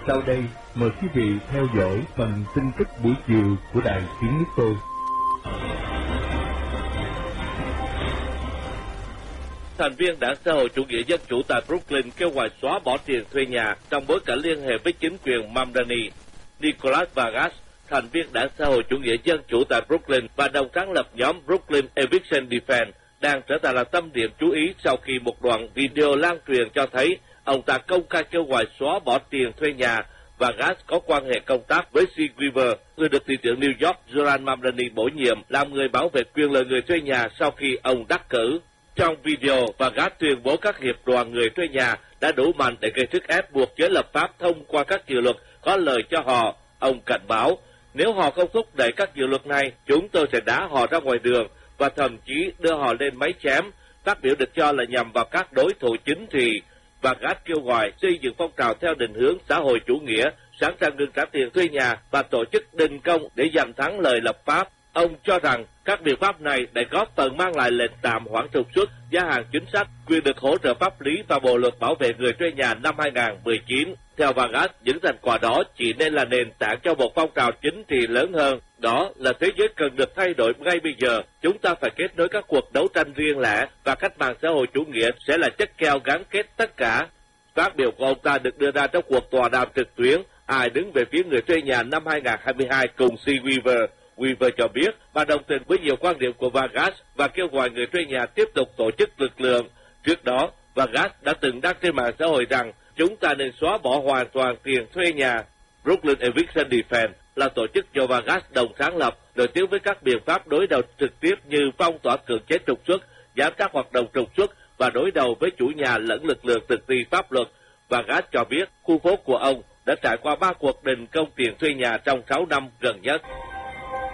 Sau đây, mời quý vị theo dõi phần tin tức buổi chiều của Đài Tiếng Nước Tôi. Thành viên Đảng Xã hội Chủ nghĩa Dân Chủ tại Brooklyn kêu gọi xóa bỏ tiền thuê nhà trong bối cảnh liên hệ với chính quyền Mamdani. Nicholas Vargas, thành viên Đảng Xã hội Chủ nghĩa Dân Chủ tại Brooklyn và đồng sáng lập nhóm Brooklyn Eviction Defense, đang trở thành là tâm điểm chú ý sau khi một đoạn video lan truyền cho thấy ông ta công khai kêu gọi xóa bỏ tiền thuê nhà. Vargas có quan hệ công tác với C. Weaver, người được thị trưởng New York Zoran Mamdani bổ nhiệm làm người bảo vệ quyền lợi người thuê nhà sau khi ông đắc cử. Trong video, Vargas tuyên bố các hiệp đoàn người thuê nhà đã đủ mạnh để gây sức ép buộc giới lập pháp thông qua các dự luật có lợi cho họ. Ông cảnh báo, nếu họ không thúc đẩy các dự luật này, chúng tôi sẽ đá họ ra ngoài đường và thậm chí đưa họ lên máy chém, phát biểu được cho là nhằm vào các đối thủ chính trị. Vargas kêu gọi xây dựng phong trào theo định hướng xã hội chủ nghĩa, sẵn sàng ngừng trả tiền thuê nhà và tổ chức đình công để giành thắng lợi lập pháp. Ông cho rằng các biện pháp này đã góp phần mang lại lệnh tạm hoãn trục xuất, gia hạn chính sách, quyền được hỗ trợ pháp lý và bộ luật bảo vệ người thuê nhà năm 2019. Theo Vargas, những thành quả đó chỉ nên là nền tảng cho một phong trào chính trị lớn hơn. Đó là thế giới cần được thay đổi ngay bây giờ. Chúng ta phải kết nối các cuộc đấu tranh riêng lẻ và cách mạng xã hội chủ nghĩa sẽ là chất keo gắn kết tất cả. Phát biểu của ông ta được đưa ra trong cuộc tọa đàm trực tuyến Ai đứng về phía người thuê nhà năm 2022 cùng C. Weaver. Weaver cho biết và đồng tình với nhiều quan điểm của Vargas và kêu gọi người thuê nhà tiếp tục tổ chức lực lượng. Trước đó, Vargas đã từng đăng trên mạng xã hội rằng chúng ta nên xóa bỏ hoàn toàn tiền thuê nhà. Brooklyn Eviction Defense là tổ chức do Vargas đồng sáng lập, nổi tiếng với các biện pháp đối đầu trực tiếp như phong tỏa cưỡng chế trục xuất, giám sát hoạt động trục xuất và đối đầu với chủ nhà lẫn lực lượng thực thi pháp luật. Vargas cho biết khu phố của ông đã trải qua 3 cuộc đình công tiền thuê nhà trong 6 năm gần nhất.